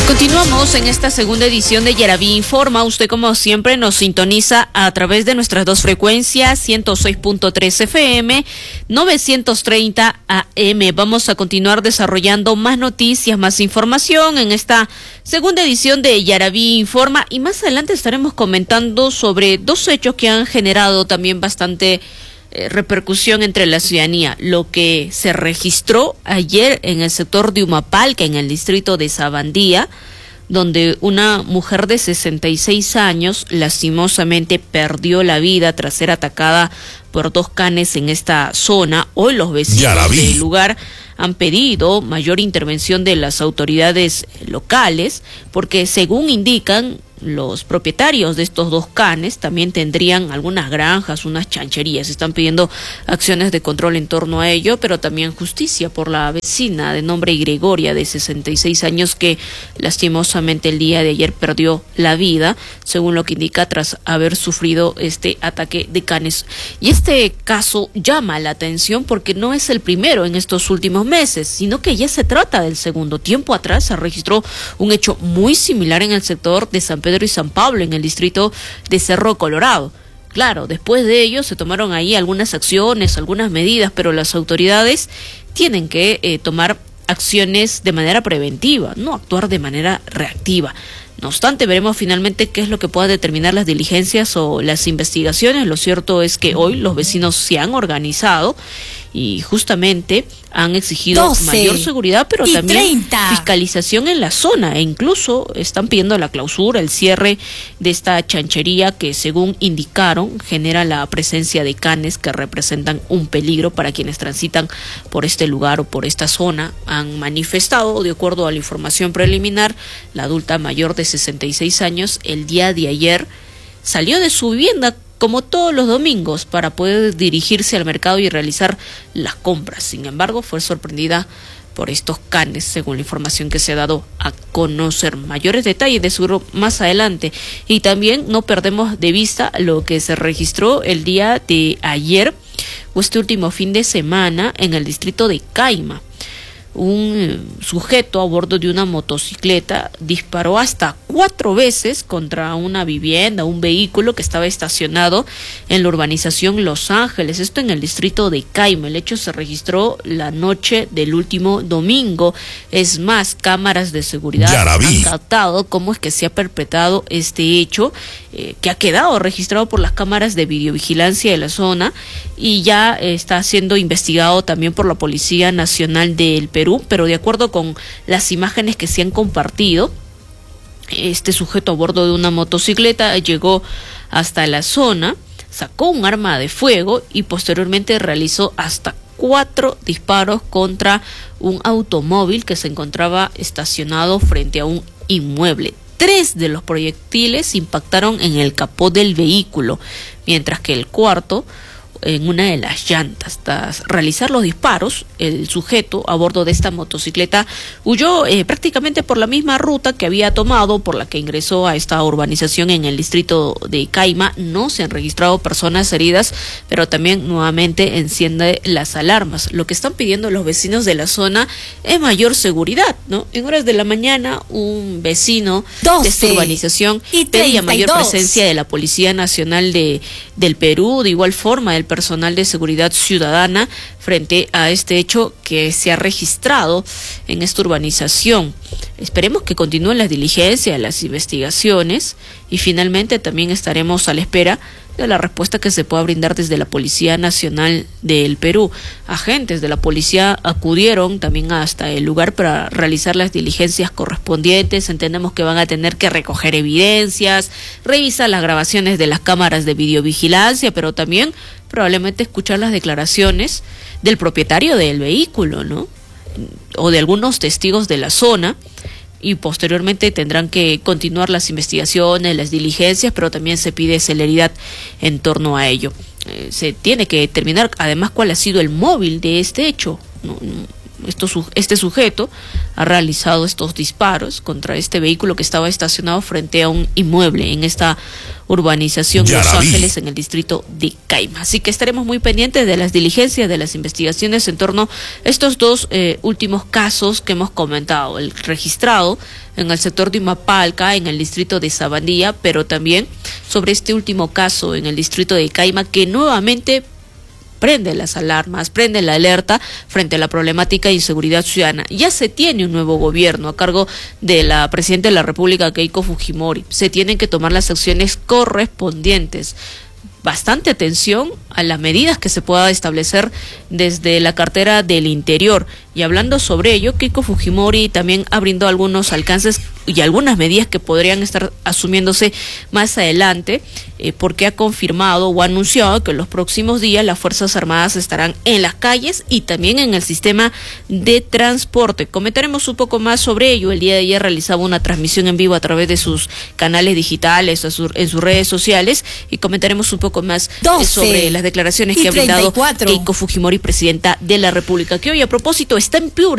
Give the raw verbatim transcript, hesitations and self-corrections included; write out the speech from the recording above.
Continuamos en esta segunda edición de Yaraví Informa. Usted, como siempre, nos sintoniza a través de nuestras dos frecuencias, ciento seis punto tres F M, novecientos treinta A M. Vamos a continuar desarrollando más noticias, más información en esta segunda edición de Yaraví Informa, y más adelante estaremos comentando sobre dos hechos que han generado también bastante eh, repercusión entre la ciudadanía. Lo que se registró ayer en el sector de Humapalca, en el distrito de Sabandía, donde una mujer de sesenta y seis años lastimosamente perdió la vida tras ser atacada por dos canes en esta zona. Hoy los vecinos del lugar han pedido mayor intervención de las autoridades locales, porque según indican los propietarios de estos dos canes, también tendrían algunas granjas, unas chancherías. Están pidiendo acciones de control en torno a ello, pero también justicia por la vecina de nombre Gregoria, de sesenta y seis años, que lastimosamente el día de ayer perdió la vida, según lo que indica, tras haber sufrido este ataque de canes. Y este caso llama la atención porque no es el primero en estos últimos meses, sino que ya se trata del segundo. Tiempo atrás se registró un hecho muy similar en el sector de San Pedro y San Pablo, en el distrito de Cerro Colorado. Claro, después de ello se tomaron ahí algunas acciones, algunas medidas, pero las autoridades tienen que eh, tomar acciones de manera preventiva, no actuar de manera reactiva. No obstante, veremos finalmente qué es lo que pueda determinar las diligencias o las investigaciones. Lo cierto es que hoy los vecinos se han organizado y justamente han exigido mayor seguridad, pero también treinta fiscalización en la zona, e incluso están pidiendo la clausura, el cierre de esta chanchería que, según indicaron, genera la presencia de canes que representan un peligro para quienes transitan por este lugar o por esta zona. Han manifestado, de acuerdo a la información preliminar, la adulta mayor de sesenta y seis años el día de ayer salió de su vivienda como todos los domingos para poder dirigirse al mercado y realizar las compras. Sin embargo, fue sorprendida por estos canes, según la información que se ha dado a conocer. Mayores detalles de seguro más adelante. Y también no perdemos de vista lo que se registró el día de ayer o este último fin de semana en el distrito de Caima. Un sujeto a bordo de una motocicleta disparó hasta cuatro veces contra una vivienda, un vehículo que estaba estacionado en la urbanización Los Ángeles, esto en el distrito de Caima. El hecho se registró la noche del último domingo. Es más, cámaras de seguridad Yaraví han captado cómo es que se ha perpetrado este hecho, eh, que ha quedado registrado por las cámaras de videovigilancia de la zona, y ya eh, está siendo investigado también por la Policía Nacional del Perú. Pero de acuerdo con las imágenes que se han compartido, este sujeto a bordo de una motocicleta llegó hasta la zona, sacó un arma de fuego y posteriormente realizó hasta cuatro disparos contra un automóvil que se encontraba estacionado frente a un inmueble. Tres de los proyectiles impactaron en el capó del vehículo, mientras que el cuarto en una de las llantas. Tras realizar los disparos, el sujeto a bordo de esta motocicleta huyó eh, prácticamente por la misma ruta que había tomado, por la que ingresó a esta urbanización en el distrito de Caima. No se han registrado personas heridas, pero también nuevamente enciende las alarmas. Lo que están pidiendo los vecinos de la zona es mayor seguridad, ¿no? En horas de la mañana, un vecino de esta urbanización pedía mayor presencia de la Policía Nacional de, del Perú, de igual forma del personal de seguridad ciudadana, frente a este hecho que se ha registrado en esta urbanización. Esperemos que continúen las diligencias, las investigaciones, y finalmente también estaremos a la espera de la respuesta que se pueda brindar desde la Policía Nacional del Perú. Agentes de la policía acudieron también hasta el lugar para realizar las diligencias correspondientes. Entendemos que van a tener que recoger evidencias, revisar las grabaciones de las cámaras de videovigilancia, pero también probablemente escuchar las declaraciones del propietario del vehículo, ¿no? O de algunos testigos de la zona, y posteriormente tendrán que continuar las investigaciones, las diligencias, pero también se pide celeridad en torno a ello. Eh, se tiene que determinar además cuál ha sido el móvil de este hecho. No, no, esto, este sujeto ha realizado estos disparos contra este vehículo que estaba estacionado frente a un inmueble en esta urbanización Los Ángeles, en el distrito de Caima. Así que estaremos muy pendientes de las diligencias, de las investigaciones en torno a estos dos eh, últimos casos que hemos comentado, el registrado en el sector de Imapalca, en el distrito de Sabandía, pero también sobre este último caso en el distrito de Caima, que nuevamente prende las alarmas, prende la alerta frente a la problemática de inseguridad ciudadana. Ya se tiene un nuevo gobierno a cargo de la Presidenta de la República, Keiko Fujimori. Se tienen que tomar las acciones correspondientes. Bastante atención a las medidas que se pueda establecer desde la cartera del Interior. Y hablando sobre ello, Keiko Fujimori también ha brindado algunos alcances y algunas medidas que podrían estar asumiéndose más adelante, eh, porque ha confirmado o anunciado que en los próximos días las Fuerzas Armadas estarán en las calles y también en el sistema de transporte. Comentaremos un poco más sobre ello. El día de ayer realizaba una transmisión en vivo a través de sus canales digitales, en sus redes sociales, y comentaremos un poco más eh, sobre las declaraciones que ha brindado Keiko Fujimori, Presidenta de la República, que hoy a propósito está en Piura.